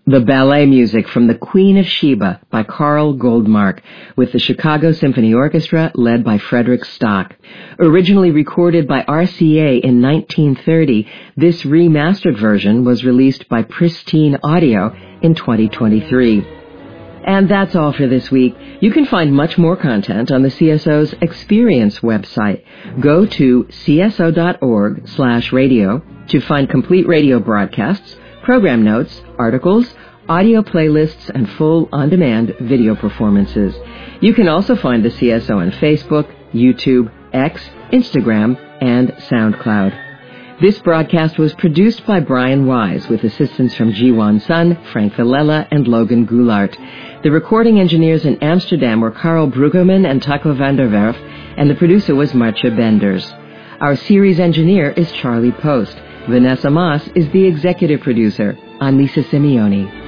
The ballet music from The Queen of Sheba by Carl Goldmark with the Chicago Symphony Orchestra led by Frederick Stock. Originally recorded by RCA in 1930, this remastered version was released by Pristine Audio in 2023. And that's all for this week. You can find much more content on the CSO's Experience website. Go to cso.org/radio to find complete radio broadcasts, program notes, articles, audio playlists, and full on-demand video performances. You can also find the CSO on Facebook, YouTube, X, Instagram, and SoundCloud. This broadcast was produced by Brian Wise with assistance from Jiwon Sun, Frank Villela, and Logan Goulart. The recording engineers in Amsterdam were Karl Brueggemann and Taco van der Werf, and the producer was Marcia Benders. Our series engineer is Charlie Post. Vanessa Moss is the executive producer. I'm Lisa Simeone.